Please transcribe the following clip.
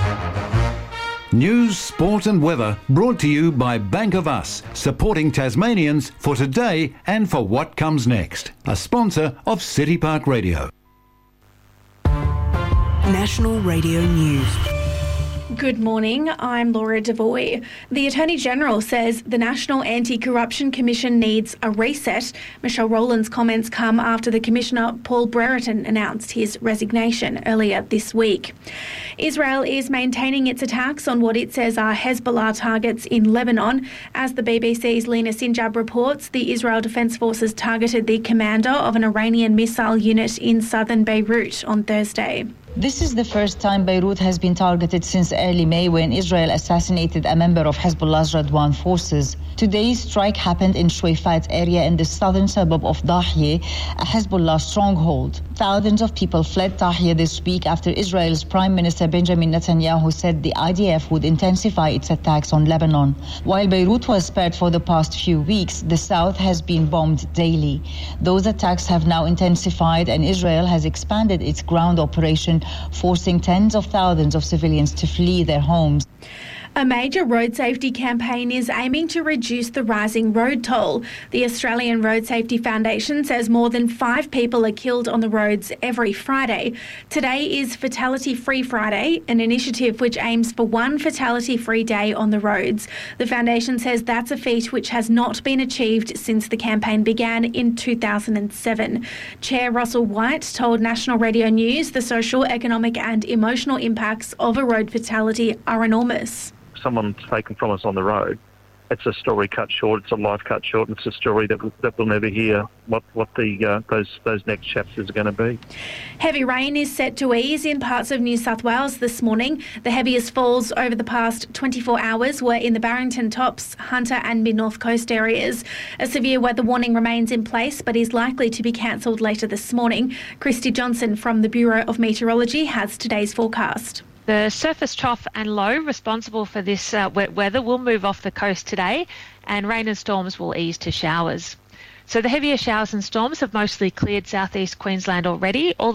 News, sport and weather brought to you by Bank of Us, supporting Tasmanians for today and for what comes next. A sponsor of City Park Radio. National Radio News. Good morning, I'm Laura Devoy. The Attorney-General says the National Anti-Corruption Commission needs a reset. Michelle Rowland's comments come after the Commissioner Paul Brereton announced his resignation earlier this week. Israel is maintaining its attacks on what it says are Hezbollah targets in Lebanon. As the BBC's Lena Sinjab reports, the Israel Defence Forces targeted the commander of an Iranian missile unit in southern Beirut on Thursday. This is the first time Beirut has been targeted since early May when Israel assassinated a member of Hezbollah's Radwan forces. Today's strike happened in Shuwaifat area in the southern suburb of Dahieh, a Hezbollah stronghold. Thousands of people fled Dahieh this week after Israel's Prime Minister Benjamin Netanyahu said the IDF would intensify its attacks on Lebanon. While Beirut was spared for the past few weeks, the south has been bombed daily. Those attacks have now intensified and Israel has expanded its ground operation, forcing tens of thousands of civilians to flee their homes. A major road safety campaign is aiming to reduce the rising road toll. The Australian Road Safety Foundation says more than 5 people are killed on the roads every Friday. Today is Fatality Free Friday, an initiative which aims for one fatality-free day on the roads. The foundation says that's a feat which has not been achieved since the campaign began in 2007. Chair Russell White told National Radio News the social, economic and emotional impacts of a road fatality are enormous. Someone's taken from us on the road. It's a story cut short. It's a life cut short. And it's a story that we'll never hear what those next chapters are going to be. Heavy rain is set to ease in parts of New South Wales this morning. The heaviest falls over the past 24 hours were in the Barrington Tops, Hunter and Mid-North Coast areas. A severe weather warning remains in place but is likely to be cancelled later this morning. Christy Johnson from the Bureau of Meteorology has today's forecast. The surface trough and low responsible for this wet weather will move off the coast today and rain and storms will ease to showers. So the heavier showers and storms have mostly cleared southeast Queensland already. All